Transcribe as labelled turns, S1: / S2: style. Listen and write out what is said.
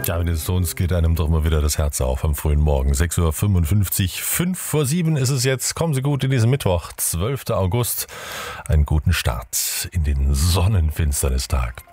S1: Ja, wenn es so uns geht, einem doch mal wieder das Herz auf am frühen Morgen. 6.55 Uhr, 5 vor 7 ist es jetzt. Kommen Sie gut in diesen Mittwoch, 12. August. Einen guten Start in den Sonnenfinsternis-Tag.